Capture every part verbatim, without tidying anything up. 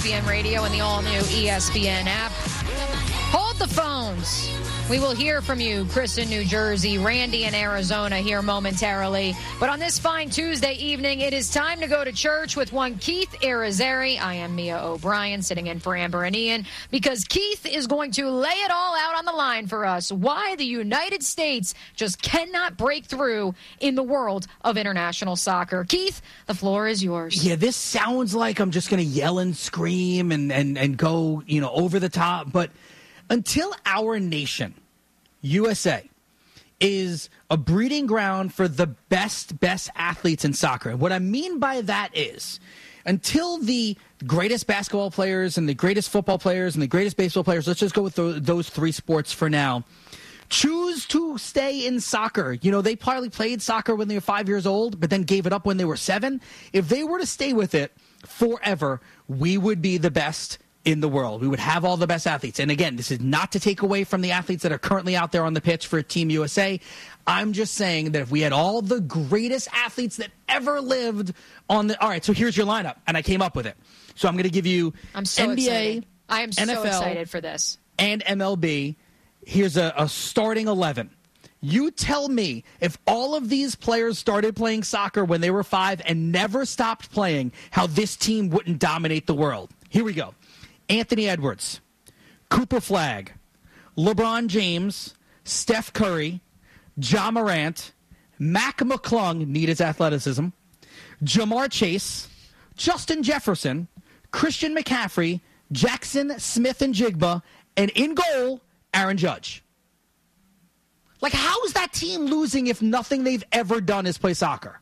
S B N Radio and the all-new E S P N app. Hold the phones. We will hear from you, Chris in New Jersey, Randy in Arizona here momentarily. But on this fine Tuesday evening, it is time to go to church with one Keith Irizarry. I am Mia O'Brien, sitting in for Amber and Ian, because Keith is going to lay it all out on the line for us why the United States just cannot break through in the world of international soccer. Keith, the floor is yours. Yeah, this sounds like I'm just going to yell and scream and, and, and go, you know, over the top, but until our nation, U S A, is a breeding ground for the best, best athletes in soccer. And what I mean by that is, until the greatest basketball players and the greatest football players and the greatest baseball players, let's just go with th- those three sports for now, choose to stay in soccer. You know, they probably played soccer when they were five years old, but then gave it up when they were seven. If they were to stay with it forever, we would be the best in the world. We would have all the best athletes. And again, this is not to take away from the athletes that are currently out there on the pitch for Team U S A. I'm just saying that if we had all the greatest athletes that ever lived on the... All right, so here's your lineup, and I came up with it. So I'm going to give you I'm so N B A, excited. I am N F L, so excited for this. And M L B. Here's a, a starting eleven. You tell me, if all of these players started playing soccer when they were five and never stopped playing, how this team wouldn't dominate the world. Here we go. Anthony Edwards, Cooper Flagg, LeBron James, Steph Curry, Ja Morant, Mac McClung, need his athleticism, Jamar Chase, Justin Jefferson, Christian McCaffrey, Jackson Smith-Njigba, and in goal, Aaron Judge. Like, how is that team losing if nothing they've ever done is play soccer?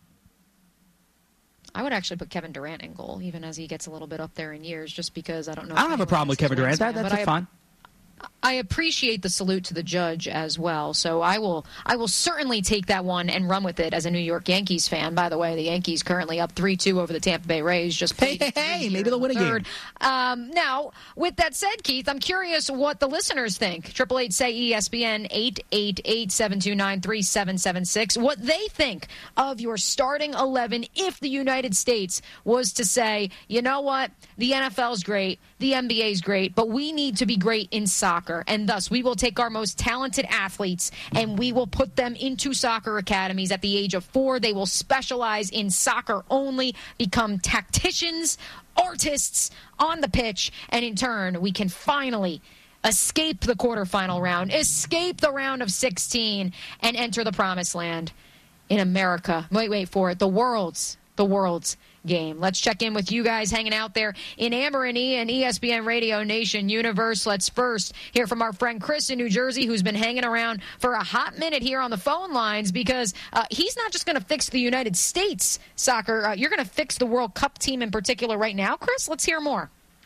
I would actually put Kevin Durant in goal, even as he gets a little bit up there in years, just because I don't know. I don't have a problem with Kevin Durant. That, that's fine. I appreciate the salute to the judge as well, so I will I will certainly take that one and run with it as a New York Yankees fan. By the way, the Yankees currently up three two over the Tampa Bay Rays. Just hey, hey, hey maybe they'll win a game. Um, now, with that said, Keith, I'm curious what the listeners think. Triple eight say E S P N eight eight eight seven two nine three seven seven six. What they think of your starting eleven if the United States was to say, you know what, the N F L's great, the N B A's great, but we need to be great in soccer, and thus we will take our most talented athletes and we will put them into soccer academies at the age of four. They will specialize in soccer only, become tacticians, artists on the pitch, and in turn we can finally escape the quarterfinal round, escape the round of sixteen, and enter the promised land in America. Wait, wait for it. The world's, the world's game. Let's check in with you guys hanging out there in Amber and Ian, E S P N Radio Nation Universe. Let's first hear from our friend Chris in New Jersey, who's been hanging around for a hot minute here on the phone lines, because uh, he's not just going to fix the United States soccer. Uh, you're going to fix the World Cup team in particular right now. Chris, let's hear more.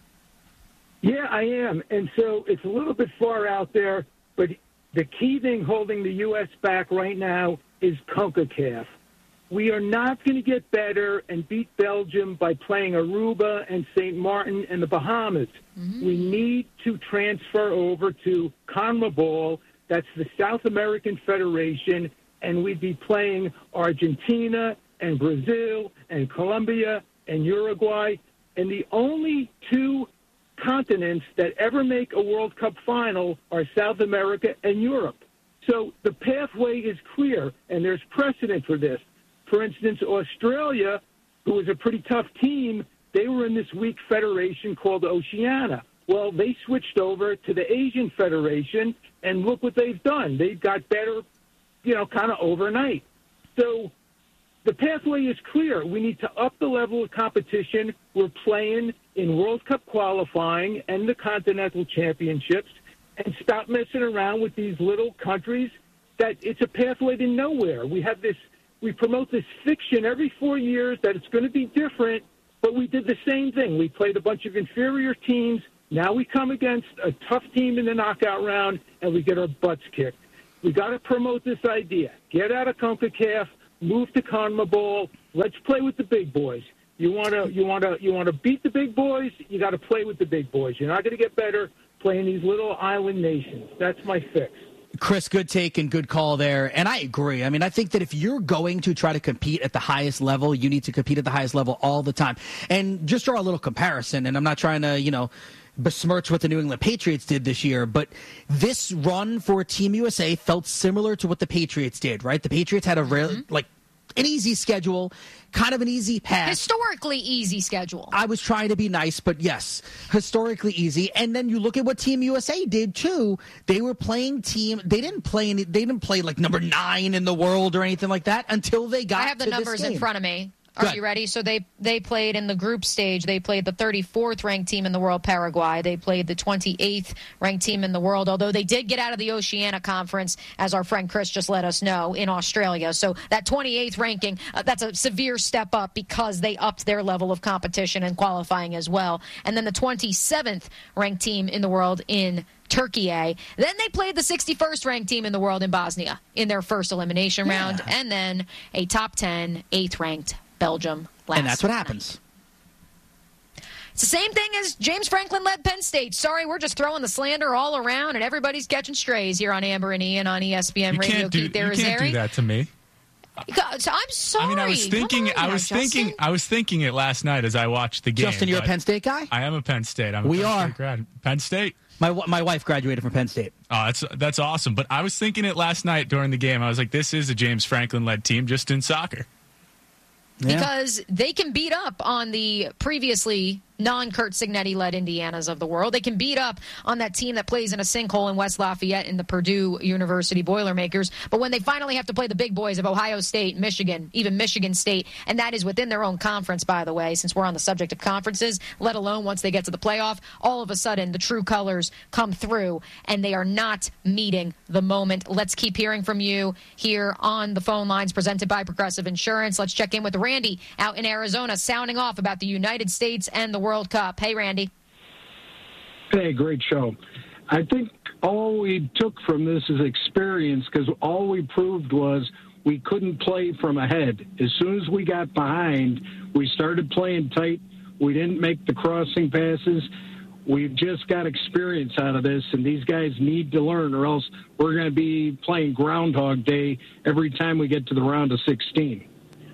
Yeah, I am. And so it's a little bit far out there, but the key thing holding the U S back right now is CONCACAF. We are not going to get better and beat Belgium by playing Aruba and Saint Martin and the Bahamas. Mm-hmm. We need to transfer over to CONMEBOL. That's the South American Federation, and we'd be playing Argentina and Brazil and Colombia and Uruguay. And the only two continents that ever make a World Cup final are South America and Europe. So the pathway is clear, and there's precedent for this. For instance, Australia, who was a pretty tough team, they were in this weak federation called Oceania. Well, they switched over to the Asian Federation, and look what they've done. They've got better, you know, kind of overnight. So the pathway is clear. We need to up the level of competition. We're playing in World Cup qualifying and the Continental Championships, and stop messing around with these little countries that it's a pathway to nowhere. We have this We promote this fiction every four years that it's going to be different, but we did the same thing. We played a bunch of inferior teams. Now we come against a tough team in the knockout round, and we get our butts kicked. We got to promote this idea. Get out of CONCACAF, move to CONMEBOL. Let's play with the big boys. You want to you want to you want to beat the big boys, you got to play with the big boys. You're not going to get better playing these little island nations. That's my fix. Chris, good take and good call there. And I agree. I mean, I think that if you're going to try to compete at the highest level, you need to compete at the highest level all the time. And just draw a little comparison, and I'm not trying to, you know, besmirch what the New England Patriots did this year, but this run for Team U S A felt similar to what the Patriots did, right? The Patriots had a real, mm-hmm. like, an easy schedule, kind of an easy path. Historically easy schedule. I was trying to be nice, but yes, historically easy. And then you look at what Team U S A did too. They were playing team. They didn't play any, They didn't play like number nine in the world or anything like that until they got. I have the to numbers this game. in front of me. Are you ready? So they they played in the group stage. They played the thirty-fourth ranked team in the world, Paraguay. They played the twenty-eighth ranked team in the world, although they did get out of the Oceania Conference, as our friend Chris just let us know, in Australia. So that twenty-eighth ranking, uh, that's a severe step up because they upped their level of competition and qualifying as well. And then the twenty-seventh ranked team in the world in Turkey A. Then they played the sixty-first ranked team in the world in Bosnia in their first elimination yeah. round. And then a top ten, eighth ranked Belgium last And that's what night. happens. It's the same thing as James Franklin led Penn State. Sorry, we're just throwing the slander all around, and everybody's catching strays here on Amber and Ian on E S P N you Radio. Can't do, Keith you can't do that to me. So I'm sorry. I mean, I was thinking. on I now, was Justin. thinking. I was thinking it last night as I watched the game. Justin, you're a but Penn State guy? I am a Penn State. I'm a We Penn are. State grad. Penn State. My my wife graduated from Penn State. Oh, that's that's awesome. But I was thinking it last night during the game. I was like, this is a James Franklin led team, just in soccer. Yeah. Because they can beat up on the previously non-Kurt Signetti-led Indianas of the world. They can beat up on that team that plays in a sinkhole in West Lafayette in the Purdue University Boilermakers. But when they finally have to play the big boys of Ohio State, Michigan, even Michigan State, and that is within their own conference, by the way, since we're on the subject of conferences, let alone once they get to the playoff, all of a sudden the true colors come through, and they are not meeting the moment. Let's keep hearing from you here on the phone lines presented by Progressive Insurance. Let's check in with Randy out in Arizona, sounding off about the United States and the World Cup. Hey, Randy. Hey, great show. I think all we took from this is experience, because all we proved was we couldn't play from ahead. As soon as we got behind, we started playing tight. We didn't make the crossing passes. We've just got experience out of this, and these guys need to learn, or else we're going to be playing Groundhog Day every time we get to the round of sixteen.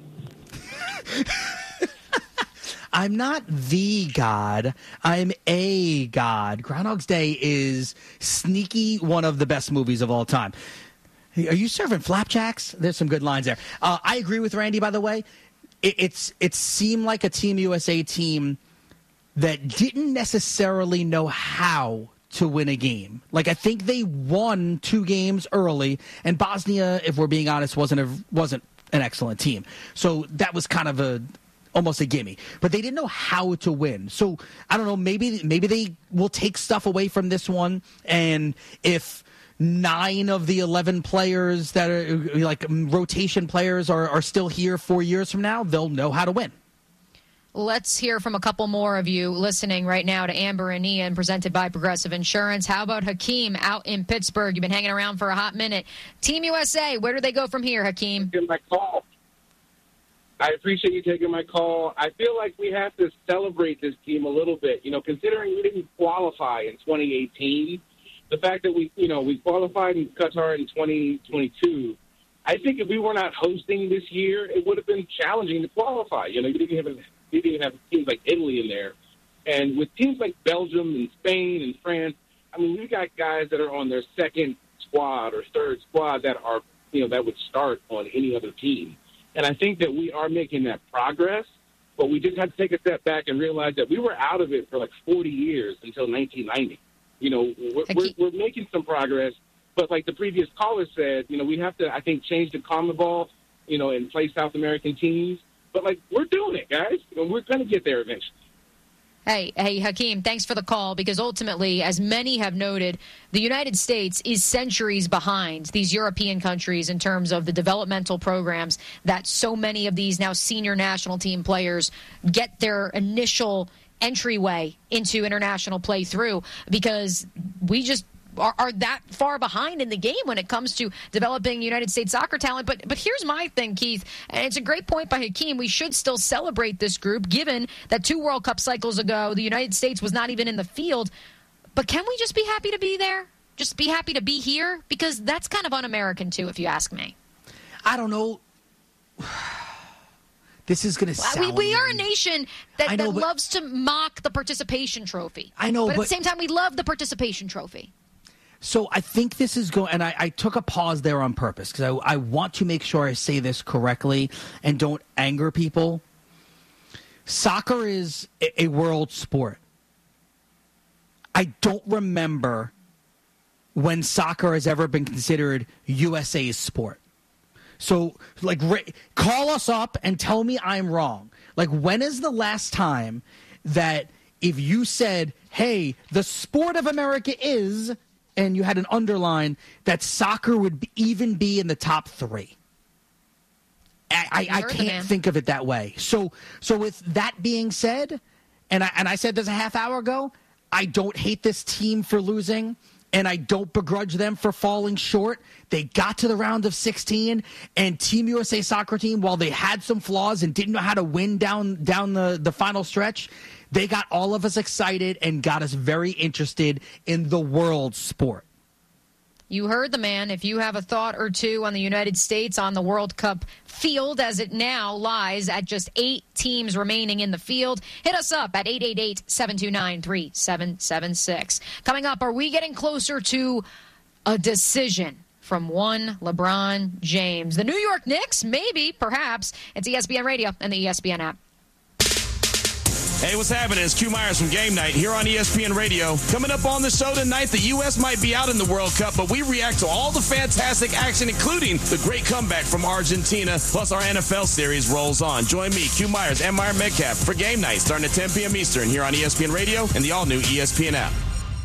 I'm not the god. I'm a god. Groundhog's Day is sneaky one of the best movies of all time. Are you serving flapjacks? There's some good lines there. Uh, I agree with Randy, by the way. It, it's it seemed like a Team U S A team that didn't necessarily know how to win a game. Like, I think they won two games early, and Bosnia, if we're being honest, wasn't a, wasn't an excellent team. So that was kind of a almost a gimme. But they didn't know how to win. So I don't know, maybe maybe they will take stuff away from this one, and if nine of the eleven players that are like rotation players are, are still here four years from now, they'll know how to win. Let's hear from a couple more of you listening right now to Amber and Ian, presented by Progressive Insurance. How about Hakeem out in Pittsburgh? You've been hanging around for a hot minute. Team U S A, where do they go from here, Hakeem? My call. I appreciate you taking my call. I feel like we have to celebrate this team a little bit. You know, considering we didn't qualify in twenty eighteen, the fact that we, you know, we qualified in Qatar in twenty twenty-two, I think if we were not hosting this year, it would have been challenging to qualify. You know, you didn't have, you didn't even have teams like Italy in there. And with teams like Belgium and Spain and France, I mean, we've got guys that are on their second squad or third squad that are, you know, that would start on any other team. And I think that we are making that progress, but we just have to take a step back and realize that we were out of it for like forty years until nineteen ninety. You know, we're, we're, we're making some progress, but like the previous caller said, you know, we have to, I think, change the CONMEBOL, you know, and play South American teams. But, like, we're doing it, guys. You know, we're going to get there eventually. Hey, hey, Hakeem, thanks for the call, because ultimately, as many have noted, the United States is centuries behind these European countries in terms of the developmental programs that so many of these now senior national team players get their initial entryway into international play through, because we just Are, are that far behind in the game when it comes to developing United States soccer talent. But but here's my thing, Keith, and it's a great point by Hakeem. We should still celebrate this group, given that two World Cup cycles ago, the United States was not even in the field. But can we just be happy to be there? Just be happy to be here? Because that's kind of un-American, too, if you ask me. I don't know. This is going to sound... We, we are a nation that, know, that but, loves to mock the participation trophy. I know, but... but at the same time, we love the participation trophy. So I think this is going... And I, I took a pause there on purpose because I, I want to make sure I say this correctly and don't anger people. Soccer is a, a world sport. I don't remember when soccer has ever been considered U S A's sport. So, like, call us up and tell me I'm wrong. Like, when is the last time that if you said, hey, the sport of America is, and you had an underline, that soccer would be, even be in the top three? I, I, I can't think of it that way. So, so with that being said, and I, and I said this a half hour ago, I don't hate this team for losing. And I don't begrudge them for falling short. They got to the round of sixteen, and Team U S A soccer team, while they had some flaws and didn't know how to win down down the, the final stretch, they got all of us excited and got us very interested in the world sport. You heard the man. If you have a thought or two on the United States on the World Cup field as it now lies at just eight teams remaining in the field, hit us up at eight eight eight, seven two nine, three seven seven six. Coming up, are we getting closer to a decision from one LeBron James? The New York Knicks? Maybe, perhaps. It's E S P N Radio and the E S P N app. Hey, what's happening? It's Q Myers from Game Night here on E S P N Radio. Coming up on the show tonight, the U S might be out in the World Cup, but we react to all the fantastic action, including the great comeback from Argentina, plus our N F L series rolls on. Join me, Q Myers, and Meyer Metcalf for Game Night starting at ten p.m. Eastern here on E S P N Radio and the all-new E S P N app.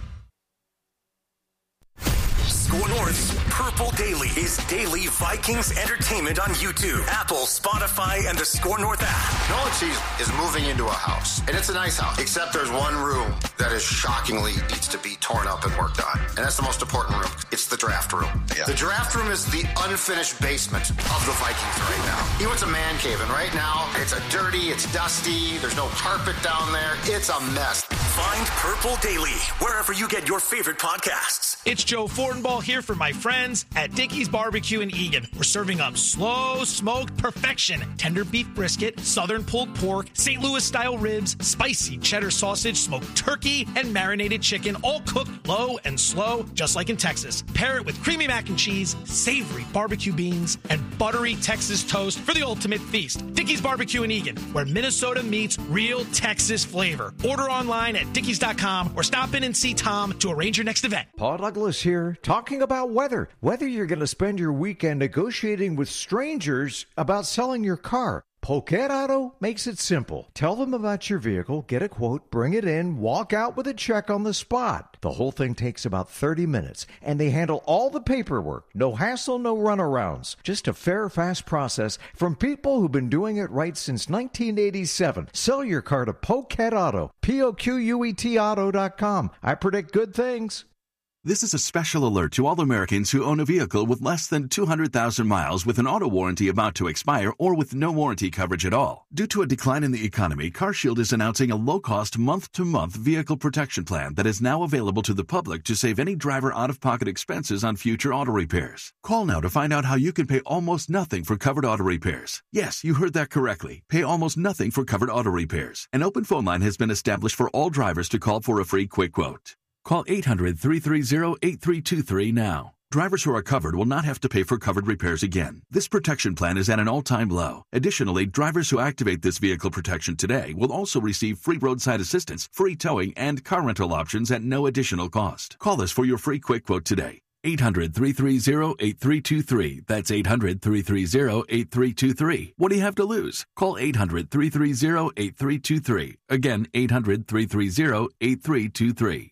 Score North's Purple Daily is daily Vikings entertainment on YouTube, Apple, Spotify, and the Score North app. Nolan Cheese is moving into a house, and it's a nice house, except there's one room that is shockingly needs to be torn up and worked on, and that's the most important room. It's the draft room. Yeah. The draft room is the unfinished basement of the Vikings right now. He wants a man cave, and right now it's a dirty, it's dusty, there's no carpet down there. It's a mess. Find Purple Daily wherever you get your favorite podcasts. It's Joe Fortenbaugh here for my friends at Dickey's Barbecue in Eagan. We're serving up slow smoked perfection, tender beef brisket, southern pulled pork, Saint Louis style ribs, spicy cheddar sausage, smoked turkey, and marinated chicken, all cooked low and slow, just like in Texas. Pair it with creamy mac and cheese, savory barbecue beans, and buttery Texas toast for the ultimate feast. Dickey's Barbecue in Eagan, where Minnesota meets real Texas flavor. Order online at dickeys dot com or stop in and see Tom to arrange your next event. Paul Douglas here, talking about weather. Whether you're going to spend your weekend negotiating with strangers about selling your car, Poquet Auto makes it simple. Tell them about your vehicle, get a quote, bring it in, walk out with a check on the spot. The whole thing takes about thirty minutes, and they handle all the paperwork. No hassle, no runarounds. Just a fair, fast process from people who've been doing it right since nineteen eighty-seven. Sell your car to Poquet Auto, P O Q U E T auto dot com. I predict good things. This is a special alert to all Americans who own a vehicle with less than two hundred thousand miles with an auto warranty about to expire or with no warranty coverage at all. Due to a decline in the economy, CarShield is announcing a low-cost month-to-month vehicle protection plan that is now available to the public to save any driver out-of-pocket expenses on future auto repairs. Call now to find out how you can pay almost nothing for covered auto repairs. Yes, you heard that correctly. Pay almost nothing for covered auto repairs. An open phone line has been established for all drivers to call for a free quick quote. Call eight hundred, three three zero, eight three two three now. Drivers who are covered will not have to pay for covered repairs again. This protection plan is at an all-time low. Additionally, drivers who activate this vehicle protection today will also receive free roadside assistance, free towing, and car rental options at no additional cost. Call us for your free quick quote today. eight hundred, three three zero, eight three two three. That's eight hundred, three three zero, eight three two three. What do you have to lose? Call eight hundred, three three zero, eight three two three. Again, eight hundred, three three zero, eight three two three.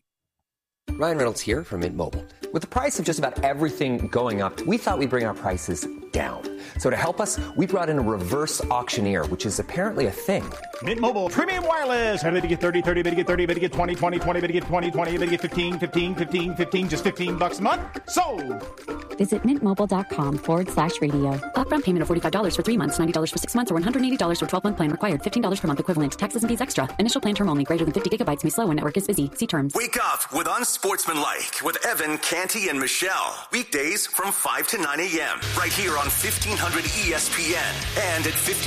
Ryan Reynolds here from Mint Mobile. With the price of just about everything going up, we thought we'd bring our prices down. So to help us, we brought in a reverse auctioneer, which is apparently a thing. Mint Mobile Premium Wireless. How to get thirty, thirty, bit to get thirty, bit to get twenty, twenty, twenty, bit to get twenty, twenty, bit to get fifteen, fifteen, fifteen, fifteen, just fifteen bucks a month? Sold! Visit mintmobile.com forward slash radio. Upfront payment of forty-five dollars for three months, ninety dollars for six months, or one hundred eighty dollars for twelve-month plan required. fifteen dollars per month equivalent. Taxes and fees extra. Initial plan term only. Greater than fifty gigabytes may slow when network is busy. See terms. Wake up with Unsportsmanlike with Evan, Canty, and Michelle. Weekdays from five to nine a.m. right here on fifteen hundred E S P N and at fifteen